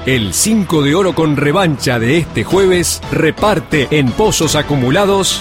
El 5 de oro con revancha de este jueves reparte en pozos acumulados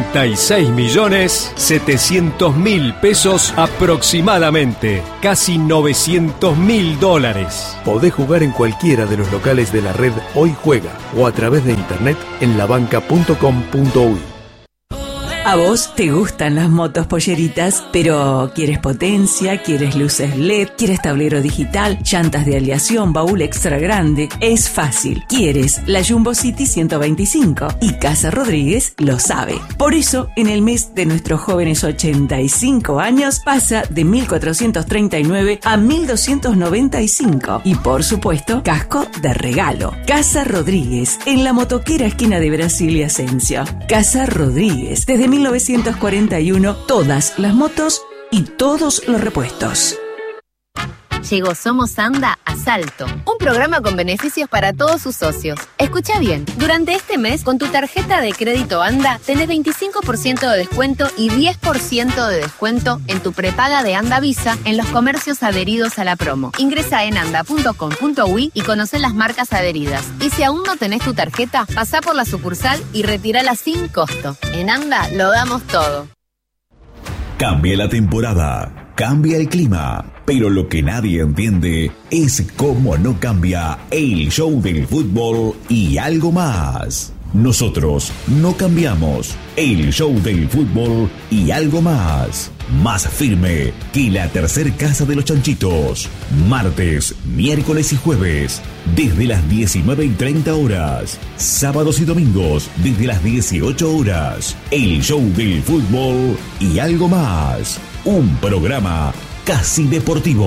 36.700.000 pesos aproximadamente, casi $900.000. Podés jugar en cualquiera de los locales de la red Hoy Juega o a través de internet en labanca.com.uy. A vos te gustan las motos polleritas, pero ¿quieres potencia? ¿Quieres luces LED? ¿Quieres tablero digital? ¿Llantas de aleación? ¿Baúl extra grande? Es fácil. Quieres la Jumbo City 125 y Casa Rodríguez lo sabe. Por eso, en el mes de nuestros jóvenes 85 años, pasa de 1.439 a 1.295. Y por supuesto, casco de regalo. Casa Rodríguez, en la motoquera esquina de Brasil y Asensio. Casa Rodríguez, desde 1941, todas las motos y todos los repuestos. Llegó Somos Anda a Salto, un programa con beneficios para todos sus socios. Escucha bien, durante este mes, con tu tarjeta de crédito Anda, tenés 25% de descuento y 10% de descuento en tu prepaga de Anda Visa en los comercios adheridos a la promo. Ingresa en anda.com.uy y conocé las marcas adheridas. Y si aún no tenés tu tarjeta, pasá por la sucursal y retírala sin costo. En Anda lo damos todo. Cambia la temporada, cambia el clima, pero lo que nadie entiende es cómo no cambia el show del fútbol y algo más. Nosotros no cambiamos el show del fútbol y algo más. Más firme que la tercer casa de los chanchitos. Martes, miércoles y jueves, desde las 19:30 horas. Sábados y domingos, desde las 18 horas. El show del fútbol y algo más. Un programa casi deportivo.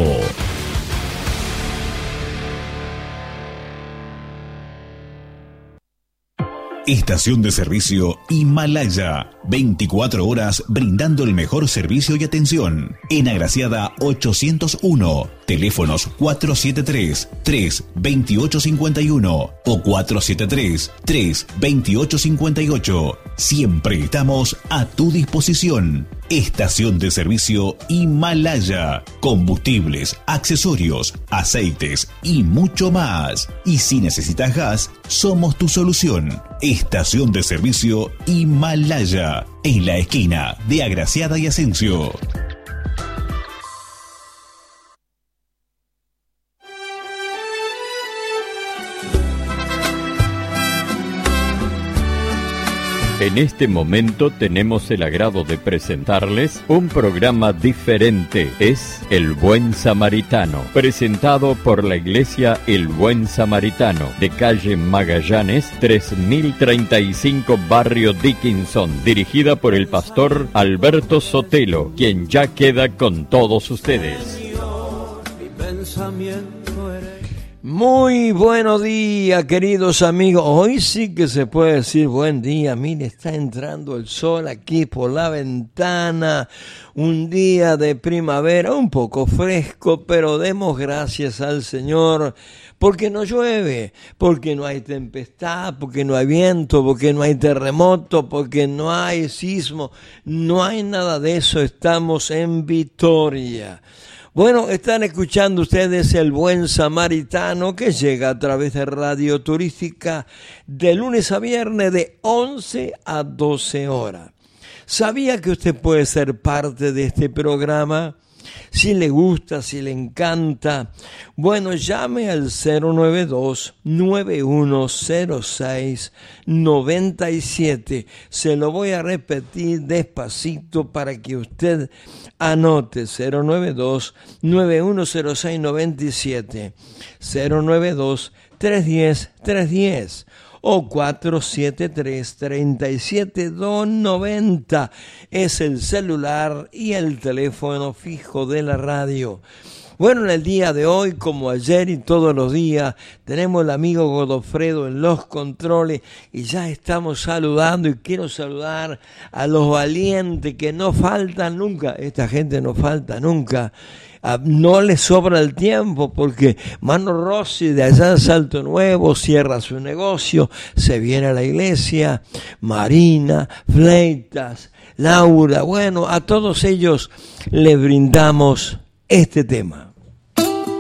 Estación de servicio Himalaya. 24 horas brindando el mejor servicio y atención. En Agraciada 801. Teléfonos 473-32851 o 473-32858. Siempre estamos a tu disposición. Estación de servicio Himalaya. Combustibles, accesorios, aceites y mucho más. Y si necesitas gas, somos tu solución. Estación de servicio Himalaya. En la esquina de Agraciada y Asensio. En este momento tenemos el agrado de presentarles un programa diferente. Es El Buen Samaritano, presentado por la Iglesia El Buen Samaritano, de calle Magallanes, 3035, barrio Dickinson, dirigida por el pastor Alberto Sotelo, quien ya queda con todos ustedes. Muy buenos días, queridos amigos. Hoy sí que se puede decir buen día. Mire, está entrando el sol aquí por la ventana. Un día de primavera, un poco fresco, pero demos gracias al Señor porque no llueve, porque no hay tempestad, porque no hay viento, porque no hay terremoto, porque no hay sismo. No hay nada de eso. Estamos en victoria. Bueno, están escuchando ustedes El Buen Samaritano, que llega a través de Radio Turística de lunes a viernes de 11 a 12 horas. ¿Sabía que usted puede ser parte de este programa? Si le gusta, si le encanta, bueno, llame al 092-9106-97. Se lo voy a repetir despacito para que usted anote. 092-9106-97. 092-310-310. O 473-37290 es el celular y el teléfono fijo de la radio. Bueno, en el día de hoy, como ayer y todos los días, tenemos el amigo Godofredo en los controles y ya estamos saludando, y quiero saludar a los valientes que no faltan nunca. Esta gente no falta nunca. No le sobra el tiempo porque Mano Rossi de allá de Salto Nuevo cierra su negocio, se viene a la iglesia. Marina, Fleitas, Laura, bueno, a todos ellos les brindamos este tema.